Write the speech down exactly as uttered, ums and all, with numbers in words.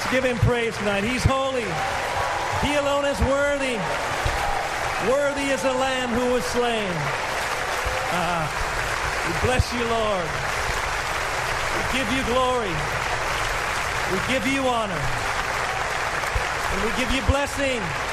Give him praise tonight. He's holy. He alone is worthy. Worthy is the Lamb who was slain. Ah, we bless you, Lord. We give you glory. We give you honor. And we give you blessing.